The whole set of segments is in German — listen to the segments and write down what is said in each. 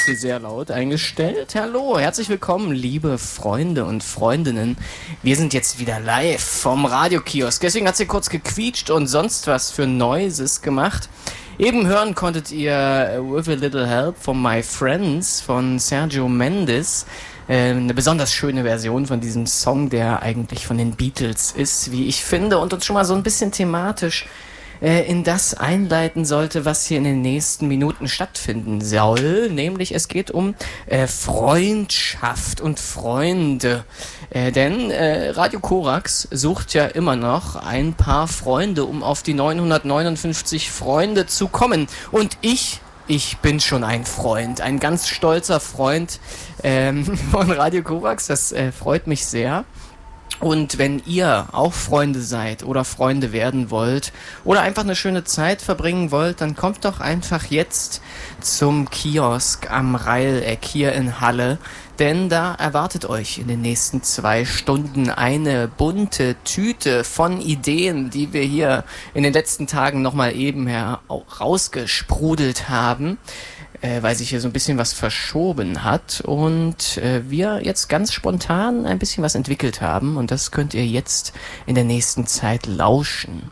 sehr laut eingestellt. Hallo, herzlich willkommen, liebe Freunde und Freundinnen. Wir sind jetzt wieder live vom Radiokiosk. Deswegen hat es hier kurz gequietscht und sonst was für Noises gemacht. Eben hören konntet ihr With a Little Help from My Friends von Sergio Mendes. Eine besonders schöne Version von diesem Song, der eigentlich von den Beatles ist, wie ich finde, und uns schon mal so ein bisschen thematisch in das einleiten sollte, was hier in den nächsten Minuten stattfinden soll. Nämlich es geht um Freundschaft und Freunde. Denn Radio Korax sucht ja immer noch ein paar Freunde, um auf die 959 Freunde zu kommen. Und ich bin schon ein Freund, ein ganz stolzer Freund von Radio Korax. Das freut mich sehr. Und wenn ihr auch Freunde seid oder Freunde werden wollt oder einfach eine schöne Zeit verbringen wollt, dann kommt doch einfach jetzt zum Kiosk am Reileck hier in Halle. Denn da erwartet euch in den nächsten 2 Stunden eine bunte Tüte von Ideen, die wir hier in den letzten Tagen nochmal eben rausgesprudelt haben, weil sich hier so ein bisschen was verschoben hat und wir jetzt ganz spontan ein bisschen was entwickelt haben und das könnt ihr jetzt in der nächsten Zeit lauschen.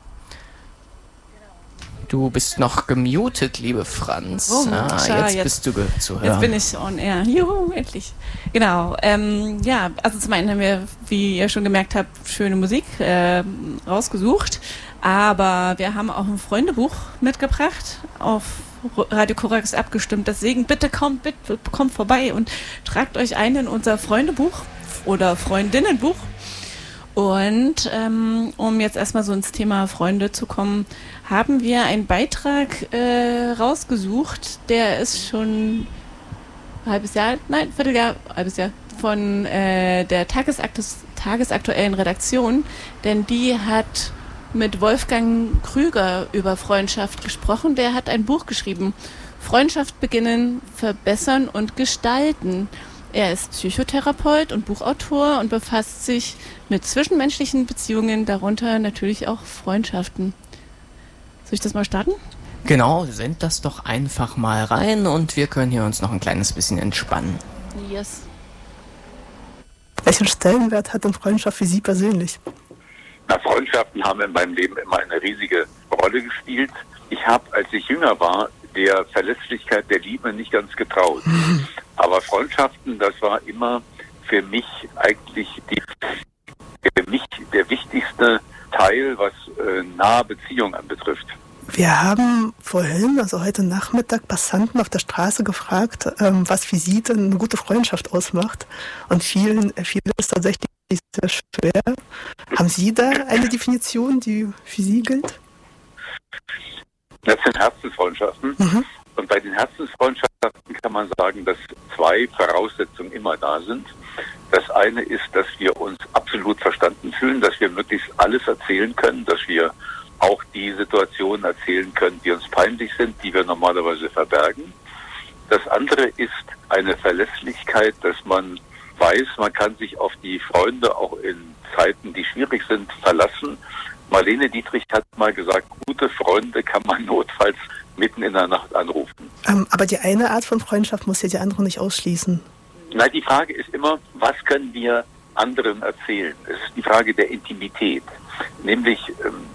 Du bist noch gemutet, liebe Franz. Jetzt bist du zu hören. Jetzt bin ich on air. Juhu, endlich. Genau. Also zum einen haben wir, wie ihr schon gemerkt habt, schöne Musik rausgesucht. Aber wir haben auch ein Freundebuch mitgebracht, auf Radio Korax abgestimmt. Deswegen bitte kommt vorbei und tragt euch ein in unser Freundebuch oder Freundinnenbuch. Und um jetzt erstmal so ins Thema Freunde zu kommen, haben wir einen Beitrag rausgesucht, der ist schon halbes Jahr von der tagesaktuellen Redaktion, denn die hat mit Wolfgang Krüger über Freundschaft gesprochen. Der hat ein Buch geschrieben, Freundschaft beginnen, verbessern und gestalten. Er ist Psychotherapeut und Buchautor und befasst sich mit zwischenmenschlichen Beziehungen, darunter natürlich auch Freundschaften. Soll ich das mal starten? Genau, send das doch einfach mal rein und wir können hier uns noch ein kleines bisschen entspannen. Yes. Welchen Stellenwert hat denn Freundschaft für Sie persönlich? Freundschaften haben in meinem Leben immer eine riesige Rolle gespielt. Ich habe, als ich jünger war, der Verlässlichkeit der Liebe nicht ganz getraut. Aber Freundschaften, das war immer für mich eigentlich der wichtigste Teil, was nahe Beziehungen anbetrifft. Wir haben vorhin, also heute Nachmittag, Passanten auf der Straße gefragt, was für sie denn eine gute Freundschaft ausmacht. Und vielen ist tatsächlich sehr schwer. Haben Sie da eine Definition, die für Sie gilt? Das sind Herzensfreundschaften. Mhm. Und bei den Herzensfreundschaften kann man sagen, dass 2 Voraussetzungen immer da sind. Das eine ist, dass wir uns absolut verstanden fühlen, dass wir möglichst alles erzählen können, dass wir auch die Situationen erzählen können, die uns peinlich sind, die wir normalerweise verbergen. Das andere ist eine Verlässlichkeit, dass man weiß, man kann sich auf die Freunde auch in Zeiten, die schwierig sind, verlassen. Marlene Dietrich hat mal gesagt, gute Freunde kann man notfalls mitten in der Nacht anrufen. Aber die eine Art von Freundschaft muss ja die andere nicht ausschließen. Nein, die Frage ist immer, was können wir anderen erzählen? Es ist die Frage der Intimität. Nämlich,